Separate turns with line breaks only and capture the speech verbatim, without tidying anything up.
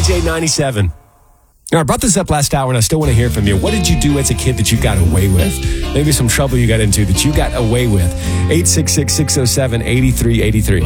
J ninety-seven. Now, I brought this up last hour, and I still want to hear from you. What did you do as a kid that you got away with? Maybe some trouble you got into that you got away with. eight six six, six oh seven, eight three eight three.